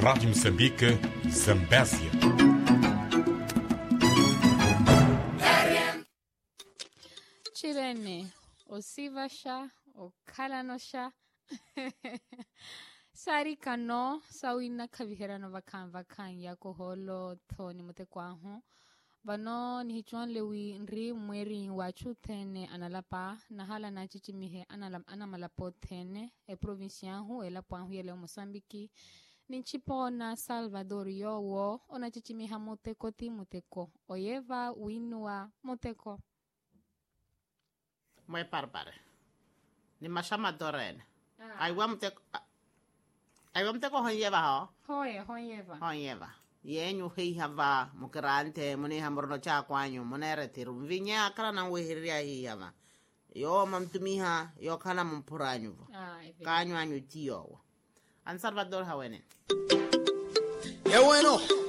Rádio Moçambique, Zambésia. Chirene, osivasha, okalanosha. Sari kano, sawina kaviherano vakan yako holo thoni mote kwaho. Vano ni hichuan lewi nri mweri wachu tene analapa na hala na chichimihe anamalapo tene e provinciahu e lapuanhu yele Mosambiki ni chipo na Salvador yowo ona chichimiha moteko ti moteko oyeva winua moteko Mwe parpare ni mashama dorene aiwa mteko honyeva ho honyeva yenyu hei hava mukrante muni hamorno cha kwanyu munere tiru vinya kala na wehiria hii hava yo mamtumiha yo kana mumpuranyu kanyu anyu tiyo an Salvador hawene bueno